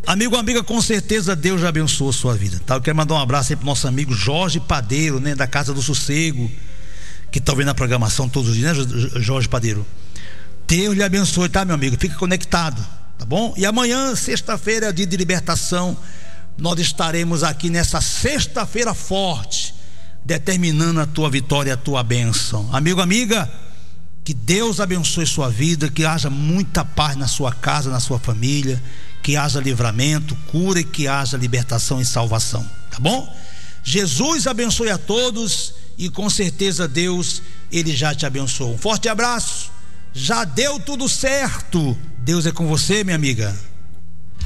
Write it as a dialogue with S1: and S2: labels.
S1: Amigo, amiga, com certeza Deus já abençoou a sua vida, tá? Eu quero mandar um abraço aí pro nosso amigo Jorge Padeiro, né? Da Casa do Sossego, que tá vendo a programação todos os dias, né, Jorge Padeiro? Deus lhe abençoe, tá, meu amigo? Fica conectado, tá bom? E amanhã, sexta-feira, é o dia de libertação. Nós estaremos aqui nessa sexta-feira forte, determinando a tua vitória e a tua bênção. Amigo, amiga, que Deus abençoe sua vida, que haja muita paz na sua casa, na sua família, que haja livramento, cura e que haja libertação e salvação, tá bom? Jesus abençoe a todos e com certeza Deus, Ele já te abençoou. Um forte abraço, já deu tudo certo. Deus é com você, minha amiga.